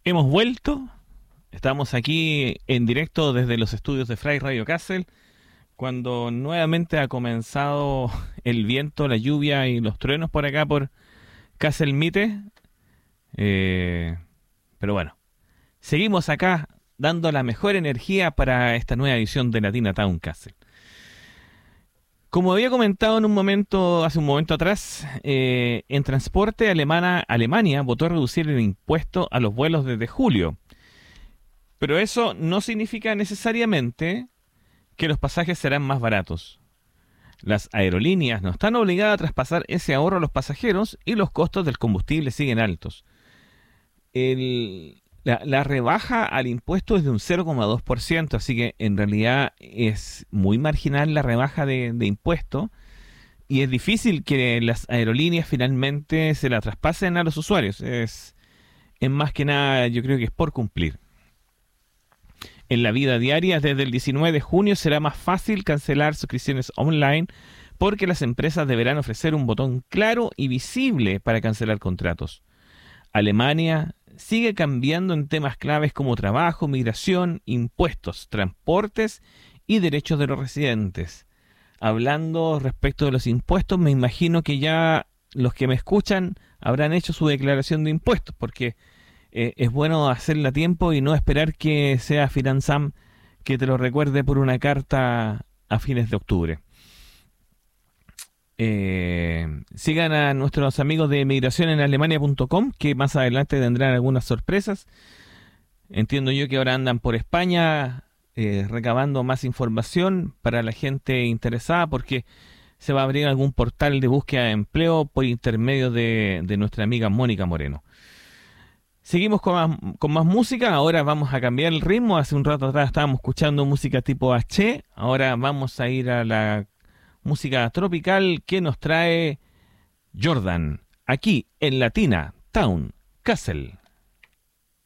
Hemos vuelto, estamos aquí en directo desde los estudios de Fray Radio Castle, cuando nuevamente ha comenzado el viento, la lluvia y los truenos por acá por Castle Mite. Eh, pero bueno, seguimos acá dando la mejor energía para esta nueva edición de Latina Town Castle. Como había comentado en un momento, hace un momento atrás, en transporte Alemania votó reducir el impuesto a los vuelos desde julio. Pero eso no significa necesariamente que los pasajes serán más baratos. Las aerolíneas no están obligadas a traspasar ese ahorro a los pasajeros y los costos del combustible siguen altos. La rebaja al impuesto es de un 0,2%, así que en realidad es muy marginal la rebaja de impuesto y es difícil que las aerolíneas finalmente se la traspasen a los usuarios. Es más que nada, yo creo que es por cumplir. En la vida diaria, desde el 19 de junio será más fácil cancelar suscripciones online porque las empresas deberán ofrecer un botón claro y visible para cancelar contratos. Alemania sigue cambiando en temas claves como trabajo, migración, impuestos, transportes y derechos de los residentes. Hablando respecto de los impuestos, me imagino que ya los que me escuchan habrán hecho su declaración de impuestos, porque es bueno hacerla a tiempo y no esperar que sea Finansam que te lo recuerde por una carta a fines de octubre. Sigan a nuestros amigos de migracionenalemania.com, que más adelante tendrán algunas sorpresas. Entiendo yo que ahora andan por España recabando más información para la gente interesada, porque se va a abrir algún portal de búsqueda de empleo por intermedio de nuestra amiga Mónica Moreno. Seguimos con más música. Ahora vamos a cambiar el ritmo. Hace un rato atrás estábamos escuchando música tipo H. Ahora vamos a ir a la música tropical que nos trae Jordan, aquí en Latina Town Castle.